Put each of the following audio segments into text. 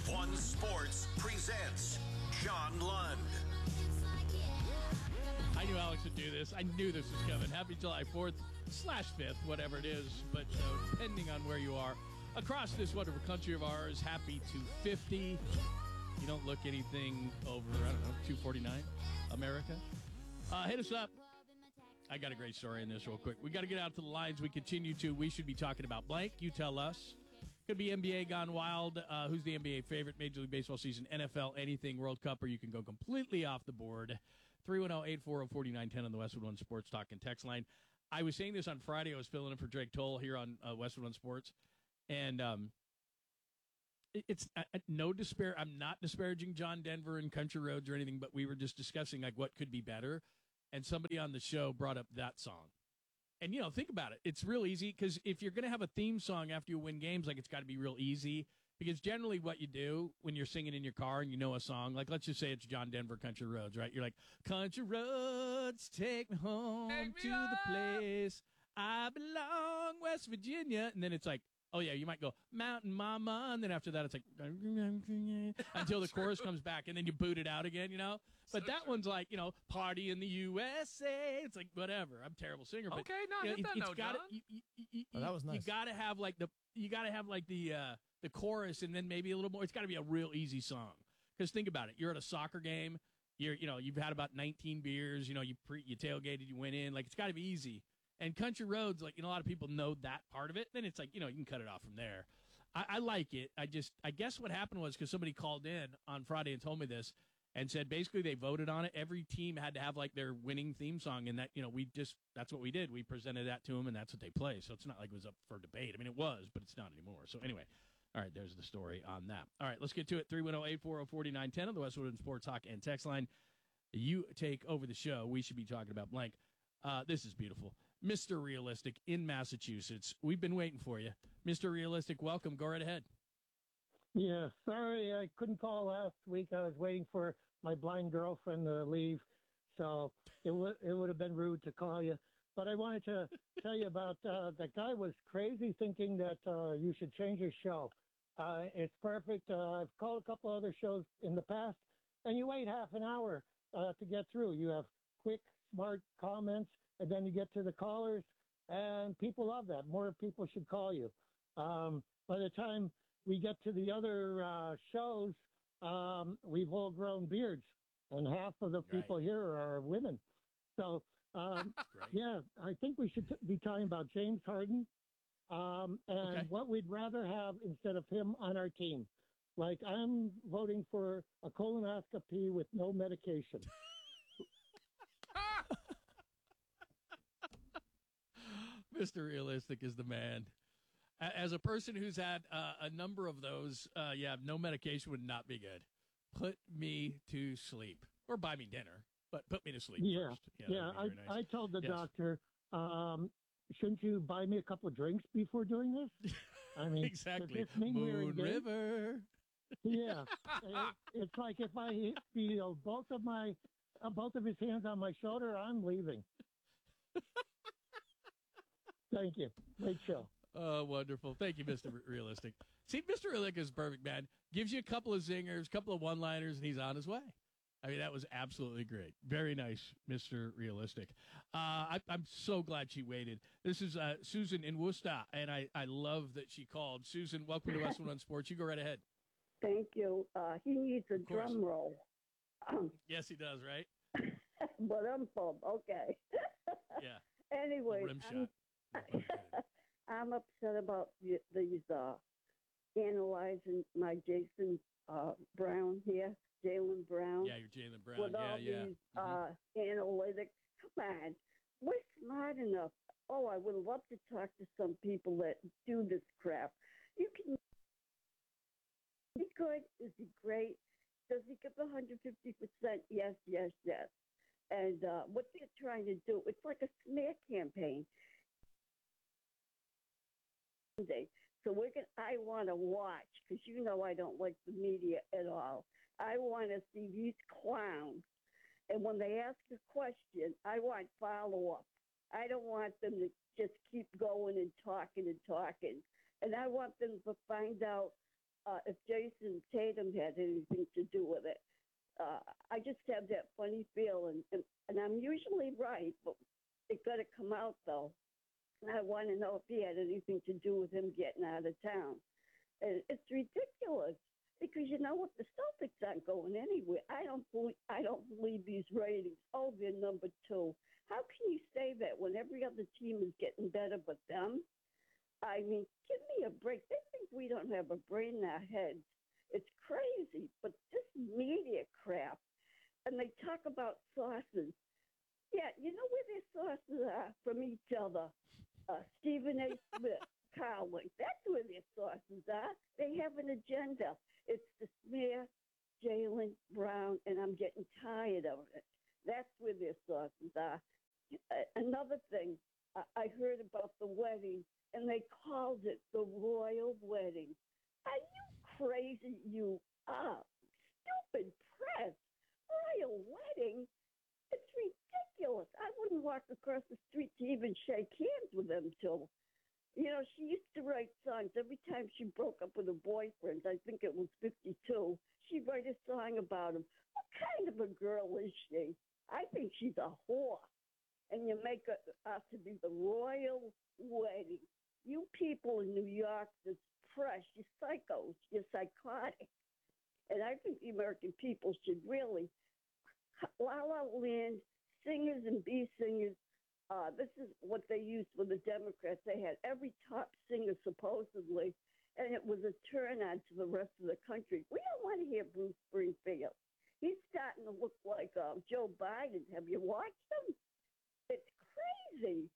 One Sports presents John Lund. I knew Alex would do this. I knew this was coming. Happy July 4th/5th, whatever it is. But depending on where you are across this wonderful country of ours, happy 250. You don't look anything over, 249, America. Hit us up. I got a great story in this real quick. We got to get out to the lines. We continue to. We should be talking about blank. You tell us. Could be NBA gone wild. Who's the NBA favorite? Major League Baseball season, NFL, anything, World Cup, or you can go completely off the board. 310-840-4910 on the Westwood One Sports Talk and text line. I was saying this on Friday. I was filling in for Drake Toll here on Westwood One Sports. And it's no despair. I'm not disparaging John Denver and Country Roads or anything, but we were just discussing like what could be better. And somebody on the show brought up that song. And, think about it. It's real easy because if you're going to have a theme song after you win games, like it's got to be real easy. Because generally what you do when you're singing in your car and you know a song, like let's just say it's John Denver, Country Roads, right? You're like, country roads, take me home to the place I belong, West Virginia. And then it's like, oh, yeah, you might go, Mountain Mama. And then after that, it's like, until the chorus comes back. And then you boot it out again, But that one's like, Party in the USA. It's like, whatever. I'm a terrible singer. But, okay, no, hit that note, John. That was nice. You got to have like the chorus and then maybe a little more. It's got to be a real easy song. Because think about it. You're at a soccer game. You've had about 19 beers. You tailgated. You went in. Like, it's got to be easy. And Country Roads, like, a lot of people know that part of it. Then it's like, you can cut it off from there. I like it. I guess what happened was because somebody called in on Friday and told me this and said basically they voted on it. Every team had to have like their winning theme song. And that, that's what we did. We presented that to them and that's what they play. So it's not like it was up for debate. I mean, it was, but it's not anymore. So anyway, all right, there's the story on that. All right, let's get to it. 310-840-4910 on the Westwood Sports Talk and text line. You take over the show. We should be talking about blank. This is beautiful. Mr. Realistic in Massachusetts. We've been waiting for you. Mr. Realistic, welcome. Go right ahead. Yeah, sorry I couldn't call last week. I was waiting for my blind girlfriend to leave, so it would have been rude to call you. But I wanted to tell you about that guy was crazy thinking that you should change your show. It's perfect. I've called a couple other shows in the past, and you wait half an hour to get through. You have quick, smart comments, and then you get to the callers, and people love that. More people should call you. By the time we get to the other shows, we've all grown beards, and half of the people here are women. So, yeah, I think we should be talking about James Harden and what we'd rather have instead of him on our team. Like, I'm voting for a colonoscopy with no medication. Mr. Realistic is the man. As a person who's had a number of those, no medication would not be good. Put me to sleep or buy me dinner, but put me to sleep first. Nice. I told the doctor, shouldn't you buy me a couple of drinks before doing this? I mean, exactly. Moon River. Yeah, it's like if I feel both of his hands on my shoulder, I'm leaving. Thank you. Great show. Oh, wonderful. Thank you, Mr. Realistic. See, Mr. Realistic is perfect, man. Gives you a couple of zingers, a couple of one-liners, and he's on his way. I mean, that was absolutely great. Very nice, Mr. Realistic. I'm so glad she waited. This is Susan in Worcester, and I love that she called. Susan, welcome to Westwood on Sports. You go right ahead. Thank you. He needs a drum roll. Yes, he does, right? But I'm full. Okay. Yeah. Anyway, rim shot. I'm upset about these analyzing my Jason Brown here, Jaylen Brown. Yeah, you're Jaylen Brown. With all these analytics. Come on. We're smart enough. Oh, I would love to talk to some people that do this crap. You can. Is he good? Is he great? Does he give 150%? Yes, yes, yes. And what they're trying to do, it's like a smear campaign. So I want to watch, because I don't like the media at all. I want to see these clowns. And when they ask a question, I want follow-up. I don't want them to just keep going and talking. And I want them to find out if Jason Tatum had anything to do with it. I just have that funny feeling, and I'm usually right, but it got to come out though. And I want to know if he had anything to do with him getting out of town. And it's ridiculous because you know what, the Celtics aren't going anywhere. I don't believe these ratings. Oh, they're number 2. How can you say that when every other team is getting better but them? I mean, give me a break. They think we don't have a brain in our heads. It's crazy, but this media crap, and they talk about sources. Yeah, you know where their sources are from each other? Stephen A. Smith, Carlin. That's where their sources are. They have an agenda. It's to smear Jaylen Brown, and I'm getting tired of it. That's where their sources are. Another thing, I heard about the wedding, and they called it the royal wedding. Are you crazy? You are. Stupid press. Royal wedding? It's ridiculous. I wouldn't walk across the street to even shake hands with them till. You know, she used to write songs. Every time she broke up with a boyfriend, I think it was 52, she'd write a song about him. What kind of a girl is she? I think she's a whore. And you make her out to be the royal wedding. You people in New York, this press, you're psychos, you're psychotic. And I think the American people should really, La La Land, singers and B singers, this is what they used for the Democrats. They had every top singer supposedly, and it was a turn on to the rest of the country. We don't want to hear Bruce Springfield. He's starting to look like Joe Biden. Have you watched him? It's crazy.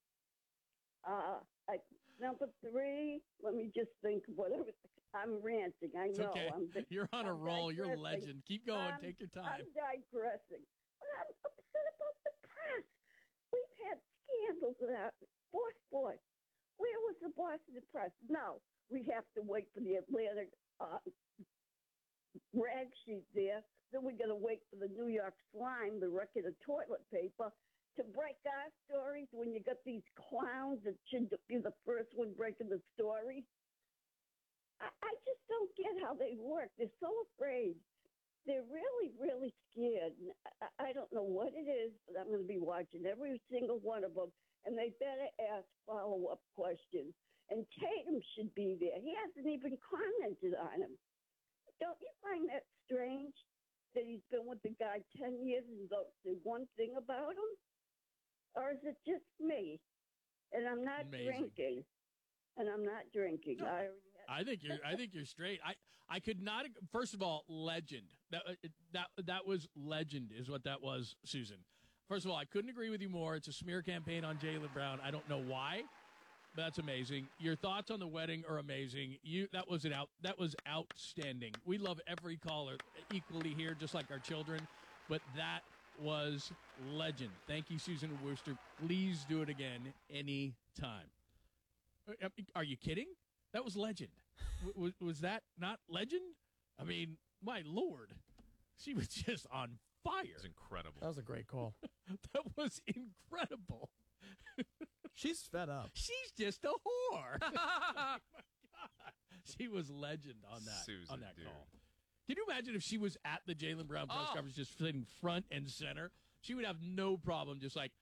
Number 3, let me just think whatever. I'm ranting. I know. Okay. You're on a roll. Digressing. You're a legend. Keep going. Take your time. I'm digressing. But I'm upset about the press. We've had scandals about sports. Where was the Boston press? No, we have to wait for the Atlanta rag sheet there. Then we're going to wait for the New York Slime, the record of toilet paper, to break our stories when you got these clowns that should be the first one breaking the story. I just don't get how they work. They're so afraid. They're really, really scared. I don't know what it is, but I'm going to be watching every single one of them, and they better ask follow-up questions. And Tatum should be there. He hasn't even commented on him. Don't you find that strange that he's been with the guy 10 years and don't say one thing about him? Or is it just me? And I'm not drinking. And I'm not drinking. No. I think you're straight. I could not. First of all, legend. That was legend, is what that was, Susan. First of all, I couldn't agree with you more. It's a smear campaign on Jaylen Brown. I don't know why, but that's amazing. Your thoughts on the wedding are amazing. That was outstanding. We love every caller equally here, just like our children. But that was legend. Thank you, Susan Wooster. Please do it again anytime. Are you kidding? That was legend. Was that not legend? I mean, my Lord. She was just on fire. It was incredible. That was a great call. That was incredible. She's fed up. She's just a whore. Oh, my God. She was legend on that, Susan, dude. Call. Can you imagine if she was at the Jaylen Brown press conference just sitting front and center? She would have no problem just like,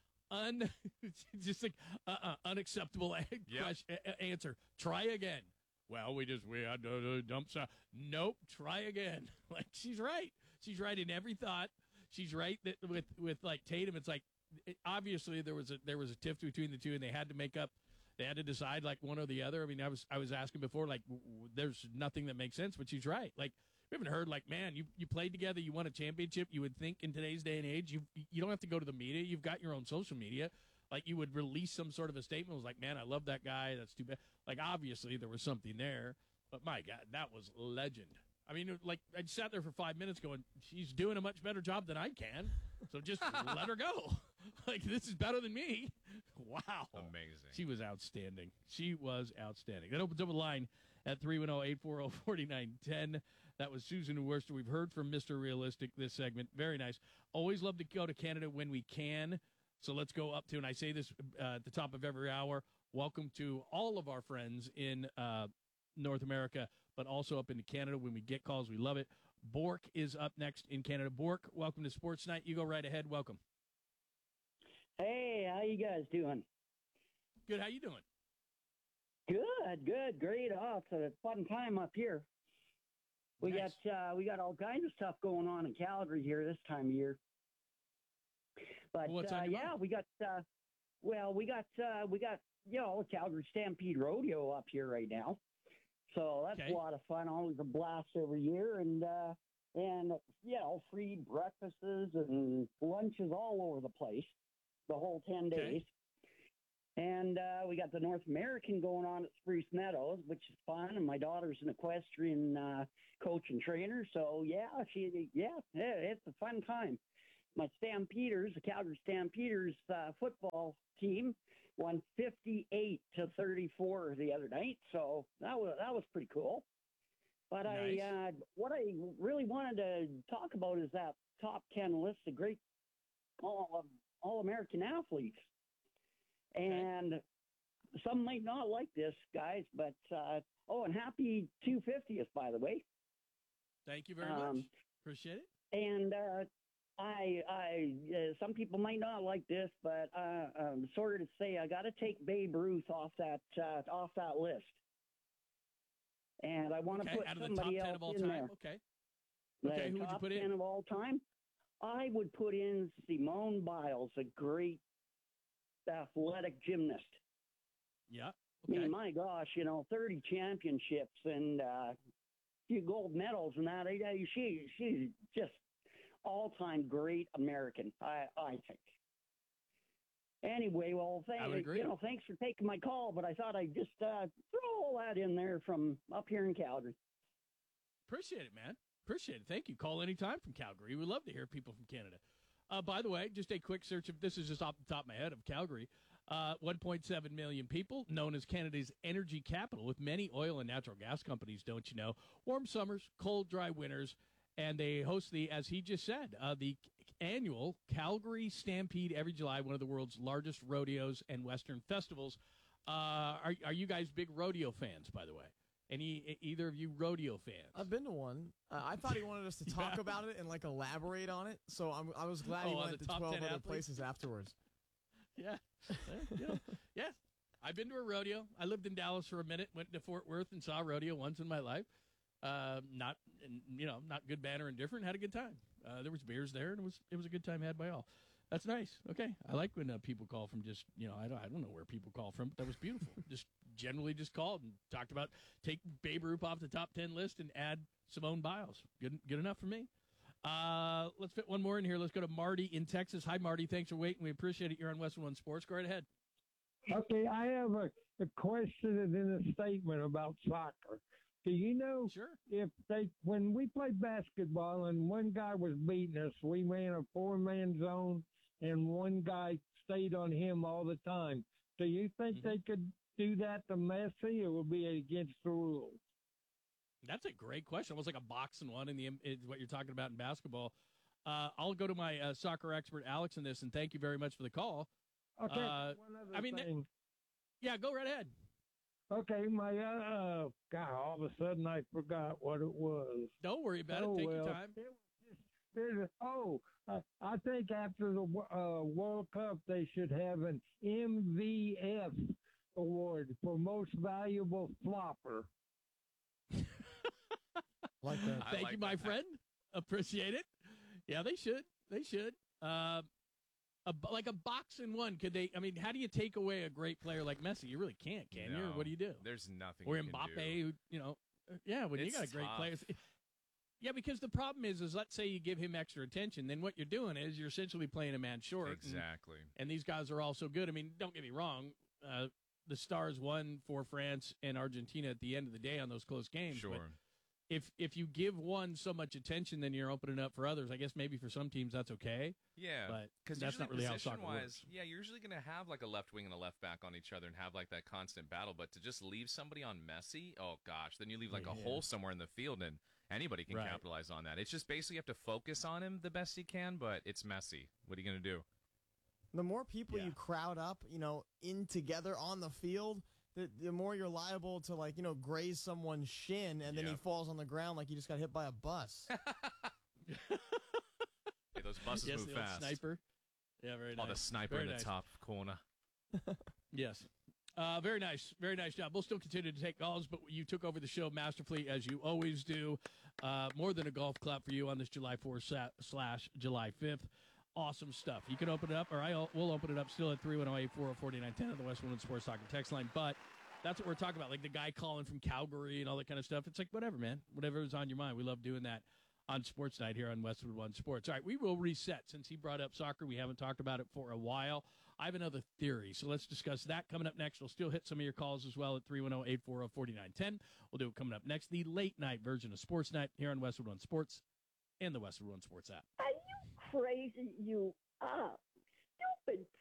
unacceptable answer. Try again. Well, we had to dump some. Nope. Try again. Like, she's right. She's right in every thought. She's right that with like Tatum, it's like obviously there was a tiff between the two, and they had to make up. They had to decide like one or the other. I mean, I was asking before, like, there's nothing that makes sense, but she's right. Like, we haven't heard like, man, you played together, you won a championship. You would think in today's day and age, you don't have to go to the media. You've got your own social media. Like, you would release some sort of a statement. It was like, man, I love that guy. That's too bad. Like, obviously there was something there, but my God, that was legend. I mean, like, I sat there for 5 minutes going, she's doing a much better job than I can. So just let her go. Like, this is better than me. Wow. Amazing. She was outstanding. She was outstanding. That opens up a line at 310-840-4910. That was Susan Worster. We've heard from Mr. Realistic this segment. Very nice. Always love to go to Canada when we can. So let's go up to, and I say this at the top of every hour, welcome to all of our friends in North America, but also up into Canada when we get calls. We love it. Bork is up next in Canada. Bork, welcome to Sports Night. You go right ahead. Welcome. Hey, how you guys doing? Good. How you doing? Good, great. Oh, it's a fun time up here. We Nice. got all kinds of stuff going on in Calgary here this time of year. But Well, what's on your yeah, mind? we got Calgary Stampede Rodeo up here right now. So that's Okay. a lot of fun. Always a blast every year, and free breakfasts and lunches all over the place, the whole 10 Okay. days. And we got the North American going on at Spruce Meadows, which is fun. And my daughter's an equestrian coach and trainer, so it's a fun time. My Stampeders, the Calgary Stampeders football team, won 58-34 the other night, so that was pretty cool. But Nice. what I really wanted to talk about is that top 10 list of great all-American athletes. And some might not like this, guys, but and happy 250th, by the way. Thank you very much. Appreciate it. And I some people might not like this, but I'm sorry to say I got to take Babe Ruth off that list. And I want to Okay, put out of the top somebody 10 else of all in time. there. Okay. The Okay, who would you top put 10 in? of all time? I would put in Simone Biles, a great athletic gymnast. Yeah. I Okay. mean, my gosh, 30 championships and a few gold medals and that. She's just all-time great American, I think. Anyway, well, I would agree. thanks for taking my call, but I thought I'd just throw all that in there from up here in Calgary. Appreciate it, man. Appreciate it. Thank you. Call anytime from Calgary. We love to hear people from Canada. By the way, just a quick search of this is just off the top of my head of Calgary. 1.7 million people, known as Canada's energy capital, with many oil and natural gas companies, don't you know? Warm summers, cold, dry winters, and they host as he just said, the annual Calgary Stampede every July, one of the world's largest rodeos and Western festivals. Are you guys big rodeo fans, by the way? Either of you rodeo fans? I've been to one. I thought he wanted us to talk Yeah. about it and elaborate on it. So I was glad he on went the to top 12 10 other athletes? places afterwards. Yeah. Yeah. I've been to a rodeo. I lived in Dallas for a minute, went to Fort Worth and saw a rodeo once in my life. Not good, bad, or indifferent. Had a good time. There was beers there, and it was a good time had by all. That's nice. Okay. I like when people call from just, I don't know where people call from, but that was beautiful. Just generally just called and talked about take Babe Ruth off the top 10 list and add Simone Biles. Good enough for me. Let's fit one more in here. Let's go to Marty in Texas. Hi, Marty. Thanks for waiting. We appreciate it. You're on Western One Sports. Go right ahead. Okay, I have a question and then a statement about soccer. Do you know Sure. when we played basketball and one guy was beating us, we ran a 4-man zone and one guy stayed on him all the time. Do you think they could do that to Messi, or would be against the rules? That's a great question. Almost like a boxing one is what you're talking about in basketball. I'll go to my soccer expert, Alex, in this, and thank you very much for the call. Okay, one other thing. Yeah, go right ahead. Okay, my God, all of a sudden I forgot what it was. Don't worry about it. Take your time. I think after the World Cup they should have an MVF award for most valuable flopper. Like that. Thank like you, my that. friend. Appreciate it. Yeah, they should. They should. Like a boxing one. Could they? I mean, how do you take away a great player like Messi? You really can't, can you? Or No, what do you do? There's nothing. Or you can Mbappe, do. who, yeah, when you It's got a great tough. player. Yeah, because the problem is let's say you give him extra attention, then what you're doing is you're essentially playing a man short. Exactly. And these guys are all so good. I mean, don't get me wrong. The Stars won for France and Argentina at the end of the day on those close games. Sure. But if you give one so much attention, then you're opening up for others. I guess maybe for some teams that's okay. Yeah, But because that's not really how soccer works. Yeah, you're usually going to have like a left wing and a left back on each other and have like that constant battle. But to just leave somebody on Messi, oh gosh, then you leave like a Yeah. hole somewhere in the field, and anybody can Right. capitalize on that. It's just basically you have to focus on him the best you can, but it's Messi. What are you going to do? The more people Yeah. you crowd up, in together on the field, the more you're liable to, like, graze someone's shin, and then he Yep. falls on the ground like he just got hit by a bus. Hey, those buses Yes, move the old fast. sniper. Yeah, very nice. Oh, the sniper Very in the nice. top corner. Yes. Very nice. Very nice job. We'll still continue to take calls, but you took over the show masterfully, as you always do. More than a golf clap for you on this July 4th / July 5th. Awesome stuff. You can open it up, or we'll open it up still at 310-840-4910 on the West Woodland Sports Talk and text line. But that's what we're talking about, like the guy calling from Calgary and all that kind of stuff. It's like, whatever, man. Whatever is on your mind. We love doing that on Sports Night here on Westwood One Sports. All right, we will reset. Since he brought up soccer, we haven't talked about it for a while. I have another theory, so let's discuss that coming up next. We'll still hit some of your calls as well at 310-840-4910. We'll do it coming up next, the late-night version of Sports Night here on Westwood One Sports and the Westwood One Sports app. Are you crazy? You are. Stupid